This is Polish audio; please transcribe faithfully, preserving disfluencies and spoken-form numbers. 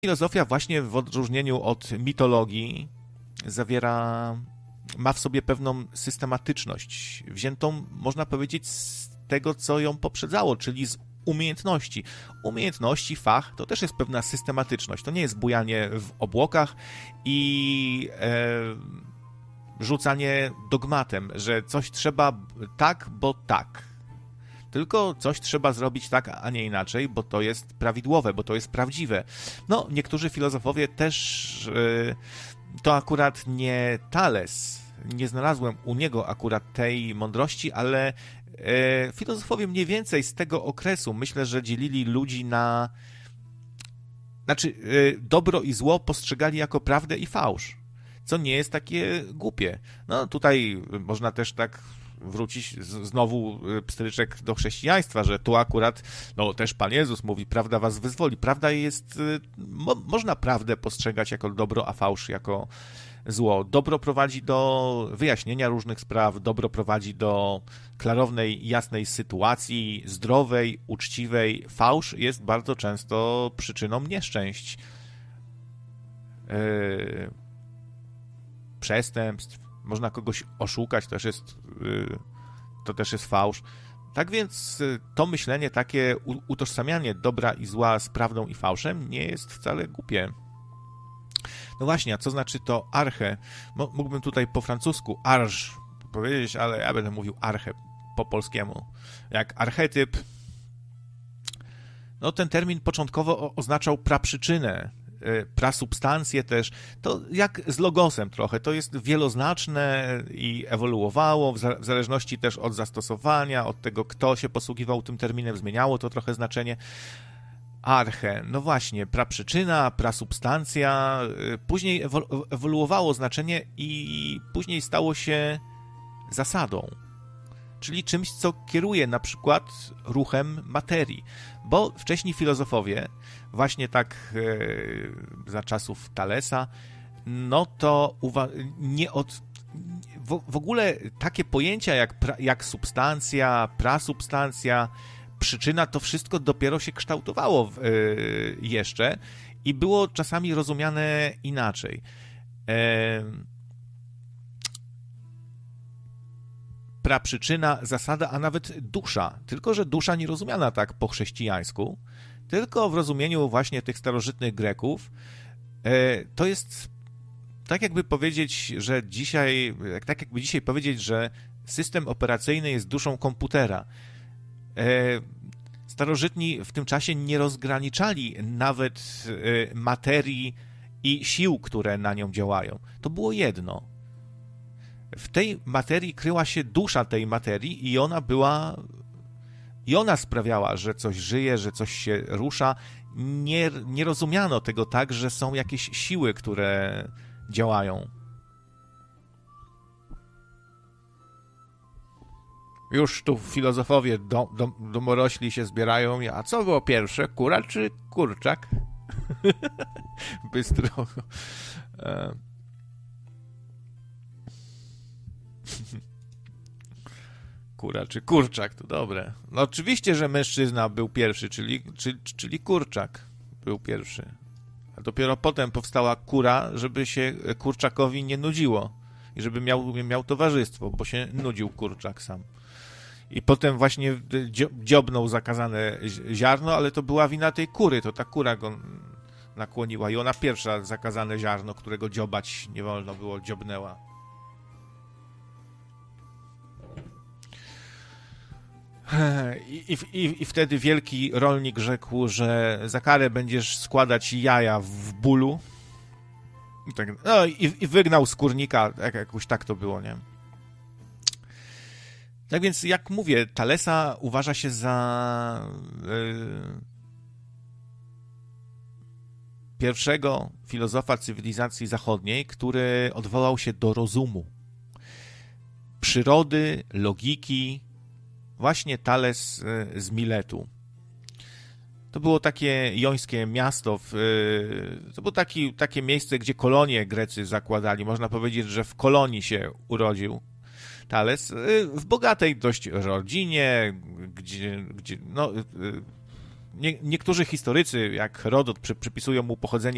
Filozofia właśnie w odróżnieniu od mitologii zawiera, ma w sobie pewną systematyczność, wziętą, można powiedzieć, z tego, co ją poprzedzało, czyli z umiejętności. Umiejętności, fach, to też jest pewna systematyczność. To nie jest bujanie w obłokach i e, rzucanie dogmatem, że coś trzeba tak, bo tak. Tylko coś trzeba zrobić tak, a nie inaczej, bo to jest prawidłowe, bo to jest prawdziwe. No, niektórzy filozofowie też, yy, to akurat nie Thales, nie znalazłem u niego akurat tej mądrości, ale yy, filozofowie mniej więcej z tego okresu, myślę, że dzielili ludzi na, znaczy yy, dobro i zło postrzegali jako prawdę i fałsz, co nie jest takie głupie. No, tutaj można też tak wrócić znowu pstryczek do chrześcijaństwa, że tu akurat, no też Pan Jezus mówi, prawda was wyzwoli. Prawda jest, mo, można prawdę postrzegać jako dobro, a fałsz jako zło. Dobro prowadzi do wyjaśnienia różnych spraw, dobro prowadzi do klarownej, jasnej sytuacji, zdrowej, uczciwej. Fałsz jest bardzo często przyczyną nieszczęść, yy, przestępstw. Można kogoś oszukać, to też jest, to też jest fałsz. Tak więc to myślenie, takie utożsamianie dobra i zła z prawdą i fałszem nie jest wcale głupie. No właśnie, a co znaczy to arche? Mógłbym tutaj po francusku arche powiedzieć, ale ja będę mówił arche po polskiemu. Jak archetyp, no ten termin początkowo oznaczał praprzyczynę, prasubstancję też, to jak z logosem trochę, to jest wieloznaczne i ewoluowało, w zależności też od zastosowania, od tego, kto się posługiwał tym terminem, zmieniało to trochę znaczenie. Arche, no właśnie, praprzyczyna, prasubstancja, później ewoluowało znaczenie i później stało się zasadą, czyli czymś, co kieruje na przykład ruchem materii, bo wcześniej filozofowie, właśnie tak e, za czasów Thalesa, no to uwa- nie od, w, w ogóle takie pojęcia jak, pra, jak substancja, prasubstancja, przyczyna, to wszystko dopiero się kształtowało w, e, jeszcze i było czasami rozumiane inaczej. E, praprzyczyna, zasada, a nawet dusza. Tylko że dusza nie rozumiana tak po chrześcijańsku, tylko w rozumieniu właśnie tych starożytnych Greków. To jest tak jakby powiedzieć, że dzisiaj, tak jakby dzisiaj powiedzieć, że system operacyjny jest duszą komputera. Starożytni w tym czasie nie rozgraniczali nawet materii i sił, które na nią działają. To było jedno. W tej materii kryła się dusza tej materii i ona była, i ona sprawiała, że coś żyje, że coś się rusza. Nie, nie rozumiano tego tak, że są jakieś siły, które działają. Już tu filozofowie do, do, domorośli się zbierają. A co było pierwsze? Kura czy kurczak? Bystro. Kura czy kurczak, to dobre. No oczywiście, że mężczyzna był pierwszy, czyli, czyli, czyli kurczak był pierwszy. A dopiero potem powstała kura, żeby się kurczakowi nie nudziło i żeby miał, miał towarzystwo, bo się nudził kurczak sam. I potem właśnie dziobnął zakazane ziarno, ale to była wina tej kury, to ta kura go nakłoniła i ona pierwsza zakazane ziarno, którego dziobać nie wolno było, dziobnęła. I, i, I wtedy wielki rolnik rzekł, że za karę będziesz składać jaja w bólu. I, tak, no, i, i wygnał skórnika, jak, jakoś tak to było, nie? Tak więc, jak mówię, Thalesa uważa się za yy, pierwszego filozofa cywilizacji zachodniej, który odwołał się do rozumu, przyrody, logiki. Właśnie Thales z Miletu. To było takie jońskie miasto, w, to było taki, takie miejsce, gdzie kolonie Grecy zakładali. Można powiedzieć, że w kolonii się urodził Thales, w bogatej dość rodzinie, gdzie, gdzie no, nie, niektórzy historycy, jak Herodot, przy, przypisują mu pochodzenie